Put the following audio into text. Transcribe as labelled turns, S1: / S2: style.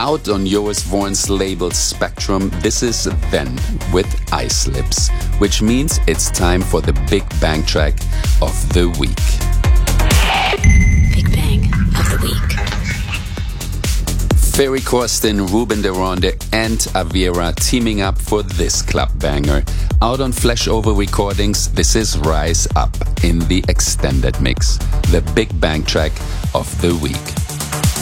S1: Out on Joris Voorn's label Spectrum, this is Then with Ice Lips, which means it's time for the Big Bang track of the week.
S2: Big Bang of the week.
S1: Ferry Corsten, Ruben de Ronde and Avira teaming up for this club banger. Out on Flashover Recordings, this is Rise Up in the extended mix, the Big Bang track of the week.